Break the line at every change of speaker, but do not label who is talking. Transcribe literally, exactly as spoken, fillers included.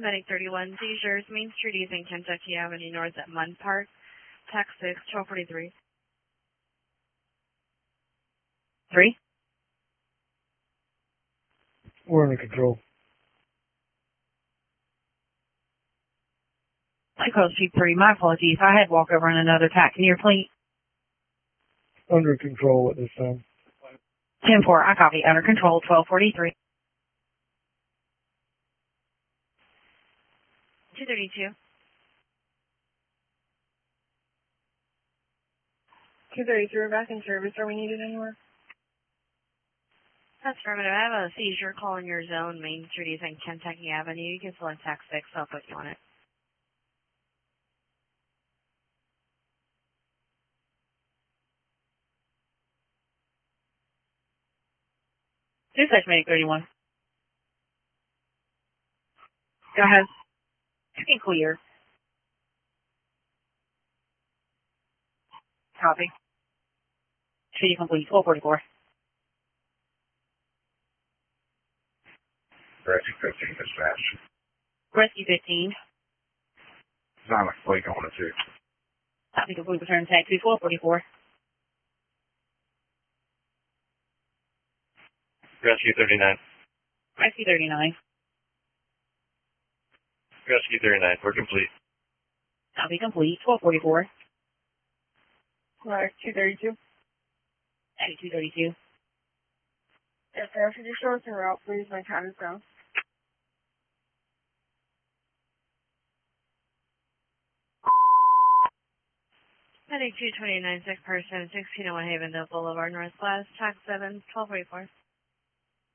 Medic thirty-one, seizures, Main Street East and Kentucky Avenue North at Munn Park, tax six, twelve forty-three.
Three?
We're under control.
Echo Street three, my apologies. I had walk over on another tack near fleet.
Under control at this time.
ten four, I copy. Under control, twelve forty-three.
two thirty-two.
two thirty-three, back in service. Are we needed anywhere?
That's affirmative. I have a seizure call in your zone, Main Street East and Kentucky Avenue. You can select tax six. I'll put you on it.
Dispatch Medic thirty-one. Go ahead. You can clear. Copy. City complete, twelve forty-four.
Rescue fifteen dispatch.
Rescue fifteen.
Silent Flake on it too.
Copy complete, return taxi, twelve forty-four.
Rescue thirty-nine.
Rescue thirty-nine.
Rescue thirty-nine, we're complete.
Copy complete, twelve forty-four.
Right, two thirty-two.
Copy two thirty-two.
Yes, sir. Could you show us a route, please? My time is down.
Medic two twenty-nine, sick person, sixteen oh one Havendale Boulevard, Northwest, tax seven, twelve forty-four.